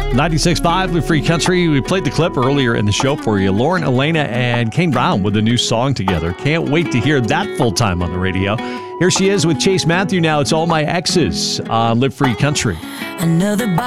96.5 Live Free Country. We played the clip earlier in the show for you. Lauren, Elena, and Kane Brown with a new song together. Can't wait to hear that full time on the radio. Here she is with Chase Matthew now. It's All My Exes on Live Free Country. Another